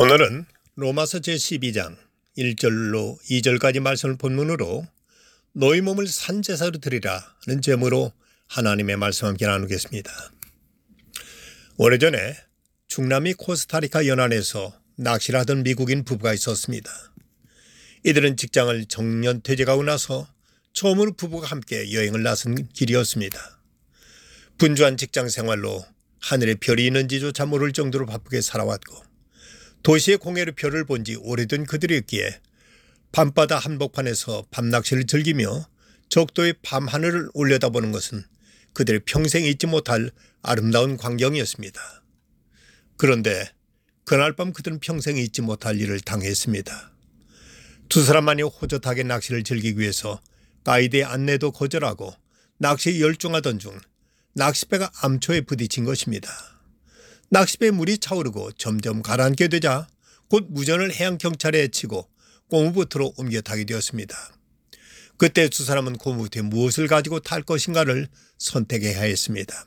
오늘은 로마서 제12장 1절로 2절까지 말씀을 본문으로 너희 몸을 산제사로 드리라는 제목으로 하나님의 말씀 함께 나누겠습니다. 오래전에 중남미 코스타리카 연안에서 낚시를 하던 미국인 부부가 있었습니다. 이들은 직장을 정년퇴직하고 나서 처음으로 부부가 함께 여행을 나선 길이었습니다. 분주한 직장 생활로 하늘에 별이 있는지조차 모를 정도로 바쁘게 살아왔고 도시의 공해로 별을 본 지 오래된 그들이었기에 밤바다 한복판에서 밤낚시를 즐기며 적도의 밤하늘을 올려다보는 것은 그들의 평생 잊지 못할 아름다운 광경이었습니다. 그런데 그날 밤 그들은 평생 잊지 못할 일을 당했습니다. 두 사람만이 호젓하게 낚시를 즐기기 위해서 가이드의 안내도 거절하고 낚시에 열중하던 중 낚싯배가 암초에 부딪힌 것입니다. 낚싯배에 물이 차오르고 점점 가라앉게 되자 곧 무전을 해양경찰에 치고 고무보트로 옮겨 타게 되었습니다. 그때 두 사람은 고무보트에 무엇을 가지고 탈 것인가를 선택해야 했습니다.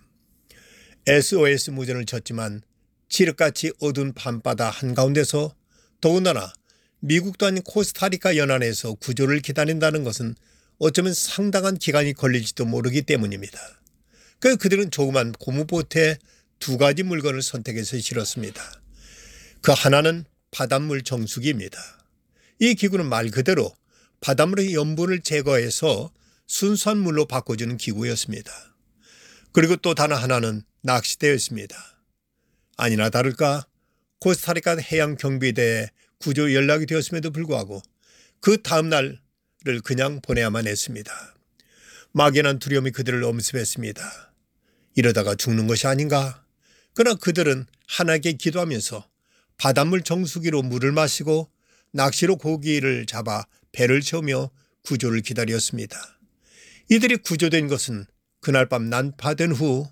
SOS 무전을 쳤지만 칠흑같이 어두운 밤바다 한가운데서 더군다나 미국도 아닌 코스타리카 연안에서 구조를 기다린다는 것은 어쩌면 상당한 기간이 걸릴지도 모르기 때문입니다. 그래서 그들은 조그만 고무보트에 두 가지 물건을 선택해서 실었습니다. 그 하나는 바닷물 정수기입니다. 이 기구는 말 그대로 바닷물의 염분을 제거해서 순수한 물로 바꿔주는 기구였습니다. 그리고 또 다른 하나는 낚싯대였습니다. 아니나 다를까 코스타리카 해양경비대에 구조 연락이 되었음에도 불구하고 그 다음 날을 그냥 보내야만 했습니다. 막연한 두려움이 그들을 엄습했습니다. 이러다가 죽는 것이 아닌가? 그러나 그들은 하나님께 기도하면서 바닷물 정수기로 물을 마시고 낚시로 고기를 잡아 배를 채우며 구조를 기다렸습니다. 이들이 구조된 것은 그날 밤 난파된 후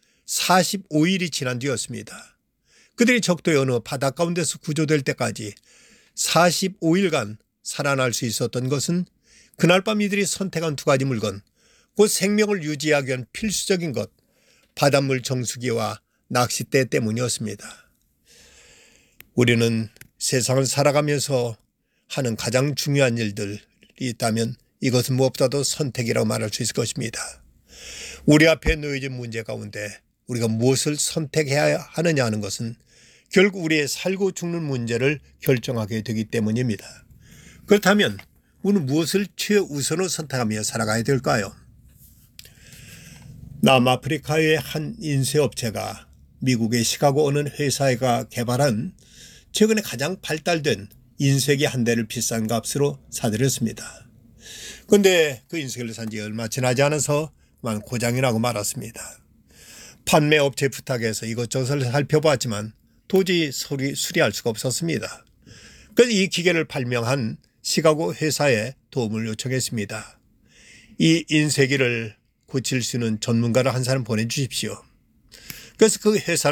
45일이 지난 뒤였습니다. 그들이 적도의 어느 바다 가운데서 구조될 때까지 45일간 살아날 수 있었던 것은 그날 밤 이들이 선택한 두 가지 물건, 곧 생명을 유지하기 위한 필수적인 것, 바닷물 정수기와 낚싯대 때문이었습니다. 우리는 세상을 살아가면서 하는 가장 중요한 일들이 있다면 이것은 무엇보다도 선택이라고 말할 수 있을 것입니다. 우리 앞에 놓여진 문제 가운데 우리가 무엇을 선택해야 하느냐 하는 것은 결국 우리의 살고 죽는 문제를 결정하게 되기 때문입니다. 그렇다면 우리는 무엇을 최우선으로 선택하며 살아가야 될까요? 남아프리카의 한 인쇄업체가 미국의 시카고 어느 회사가 개발한 최근에 가장 발달된 인쇄기 한 대를 비싼 값으로 사들였습니다. 그런데 그 인쇄기를 산 지 얼마 지나지 않아서 그만 고장이 나고 말았습니다. 판매업체 부탁해서 이것저것 살펴봤지만 도저히 수리할 수가 없었습니다. 그래서 이 기계를 발명한 시카고 회사에 도움을 요청했습니다. 이 인쇄기를 고칠 수 있는 전문가를 한 사람 보내주십시오. 그래서 그 회사를